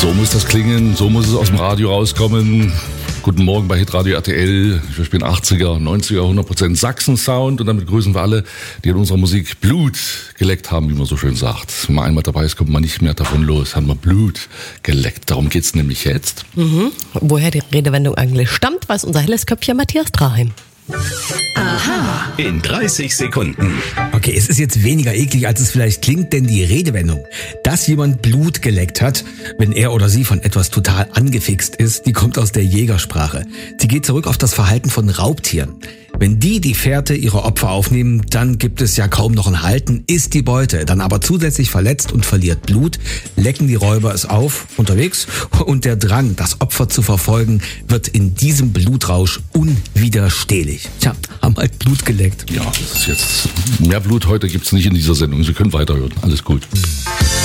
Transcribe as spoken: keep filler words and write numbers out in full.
So muss das klingen, so muss es aus dem Radio rauskommen. Guten Morgen bei Hitradio R T L. Wir spielen achtziger, neunziger, hundert Prozent Sachsen-Sound und damit grüßen wir alle, die in unserer Musik Blut geleckt haben, wie man so schön sagt. Wenn man einmal dabei ist, kommt man nicht mehr davon los. Haben wir Blut geleckt. Darum geht's nämlich jetzt. Mhm. Woher die Redewendung eigentlich stammt, weiß unser helles Köpfchen Matthias Draheim. Aha. In dreißig Sekunden. Okay, es ist jetzt weniger eklig, als es vielleicht klingt, denn die Redewendung, dass jemand Blut geleckt hat, wenn er oder sie von etwas total angefixt ist, die kommt aus der Jägersprache. Sie geht zurück auf das Verhalten von Raubtieren. Wenn die die Fährte ihrer Opfer aufnehmen, dann gibt es ja kaum noch ein Halten, ist die Beute dann aber zusätzlich verletzt und verliert Blut, lecken die Räuber es auf, unterwegs, und der Drang, das Opfer zu verfolgen, wird in diesem Blutrausch unwiderstehlich. Tja, haben halt Blut geleckt. Ja, das ist jetzt, mehr Blut heute gibt's nicht in dieser Sendung. Sie können weiterhören. Alles gut.